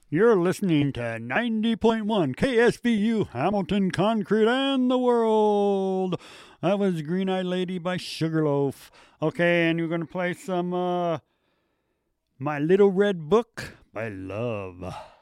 You're listening to 90.1 KSVU, Hamilton, Concrete, and the World. That was Green Eyed Lady by Sugarloaf. Okay, and you're going to play some My Little Red Book by Love.